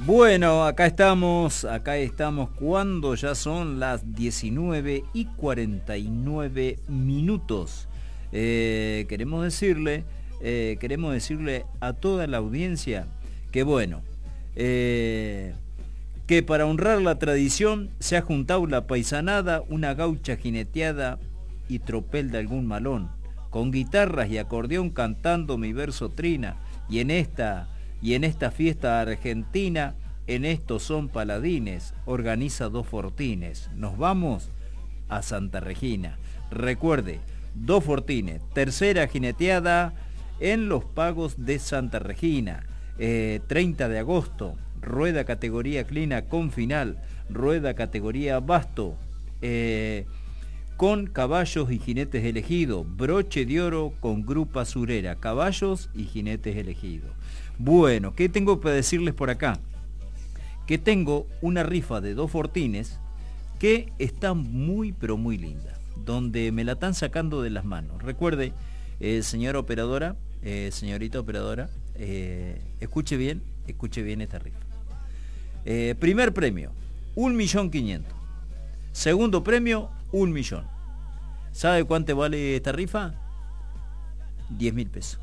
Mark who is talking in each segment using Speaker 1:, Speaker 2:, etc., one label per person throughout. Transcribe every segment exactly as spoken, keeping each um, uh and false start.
Speaker 1: Bueno, acá estamos, acá estamos cuando ya son las diecinueve y cuarenta y nueve minutos. Eh, queremos decirle, eh, queremos decirle a toda la audiencia que bueno, eh, que para honrar la tradición se ha juntado la paisanada, una gaucha jineteada y tropel de algún malón, con guitarras y acordeón cantando mi verso trina, y en esta... Y en esta fiesta argentina, en estos son paladines, organiza dos fortines. Nos vamos a Santa Regina. Recuerde, dos fortines, tercera jineteada en los pagos de Santa Regina. Eh, treinta de agosto, rueda categoría clina con final, rueda categoría basto, eh, con caballos y jinetes elegidos, broche de oro con grupa surera, caballos y jinetes elegidos. Bueno, ¿qué tengo para decirles por acá? Que tengo una rifa de dos fortines que está muy pero muy linda, donde me la están sacando de las manos. Recuerde, eh, señora operadora, eh, señorita operadora, eh, escuche bien, escuche bien esta rifa. Eh, primer premio, un millón quinientos. Segundo premio, un millón. ¿Sabe cuánto vale esta rifa? Diez mil pesos.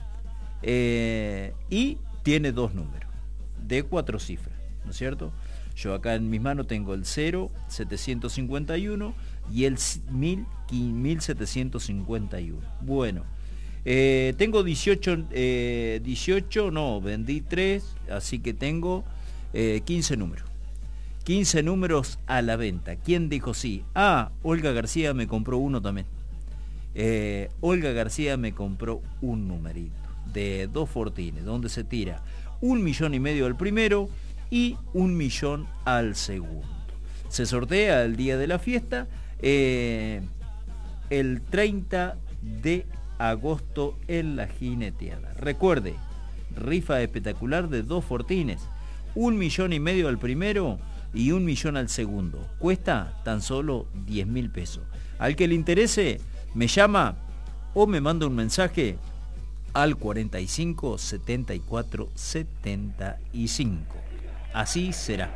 Speaker 1: Eh, y tiene dos números de cuatro cifras, ¿no es cierto? Yo acá en mis manos tengo el cero setecientos cincuenta y uno y el mil setecientos cincuenta y uno. Bueno, eh, tengo dieciocho, eh, dieciocho, no, vendí tres, así que tengo eh, quince números. quince números a la venta. ¿Quién dijo sí? Ah, Olga García me compró uno también. Eh, Olga García me compró un numerito de dos fortines, donde se tira un millón y medio al primero y un millón al segundo. Se sortea el día de la fiesta, eh, el treinta de agosto en la jineteada. Recuerde, rifa espectacular de dos fortines, un millón y medio al primero y un millón al segundo. Cuesta tan solo diez mil pesos. Al que le interese, me llama o me manda un mensaje al cuarenta y cinco setenta y cuatro setenta y cinco. Así será.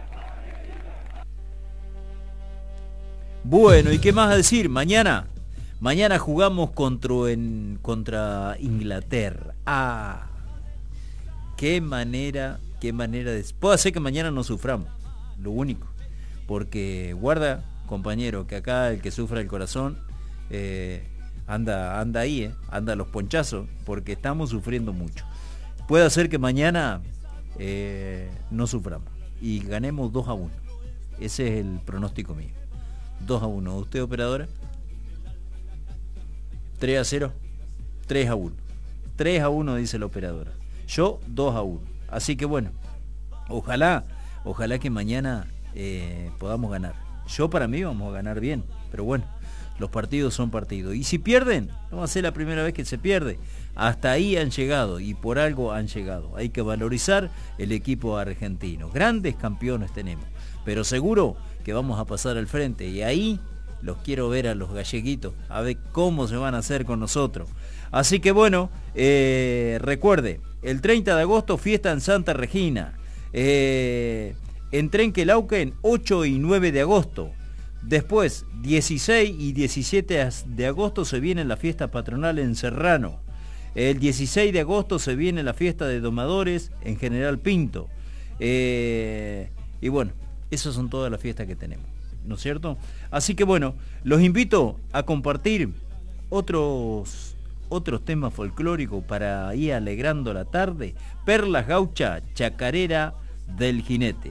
Speaker 1: Bueno, ¿y qué más a decir? Mañana, mañana jugamos contra, en, contra Inglaterra. Ah, qué manera, qué manera de... Puede ser que mañana no suframos, lo único. Porque guarda, compañero, que acá el que sufra el corazón... Eh, Anda, anda ahí, eh, anda a los ponchazos, porque estamos sufriendo mucho. Puede ser que mañana eh, no suframos y ganemos dos a uno. Ese es el pronóstico mío. dos a uno. ¿Usted, operadora? tres a cero. tres a uno. tres a uno dice la operadora. Yo dos a uno. Así que bueno, ojalá, ojalá que mañana eh, podamos ganar. Yo para mí vamos a ganar bien, pero bueno. Los partidos son partidos. Y si pierden, no va a ser la primera vez que se pierde. Hasta ahí han llegado y por algo han llegado. Hay que valorizar el equipo argentino. Grandes campeones tenemos. Pero seguro que vamos a pasar al frente. Y ahí los quiero ver a los galleguitos. A ver cómo se van a hacer con nosotros. Así que bueno, eh, recuerde, el treinta de agosto fiesta en Santa Regina. Eh, en Trenquelauquen, ocho y nueve de agosto. Después, dieciséis y diecisiete de agosto se viene la fiesta patronal en Serrano. El dieciséis de agosto se viene la fiesta de domadores en General Pinto. Eh, y bueno, esas son todas las fiestas que tenemos, ¿no es cierto? Así que bueno, los invito a compartir otros, otros temas folclóricos para ir alegrando la tarde. Perlas Gaucha, Chacarera del Jinete.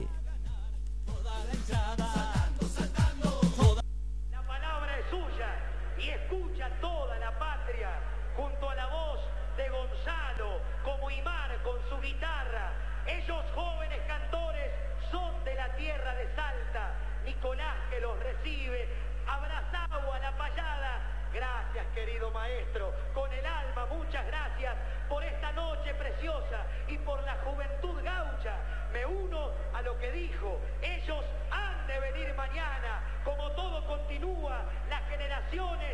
Speaker 2: Ellos han de venir mañana, como todo continúa, las generaciones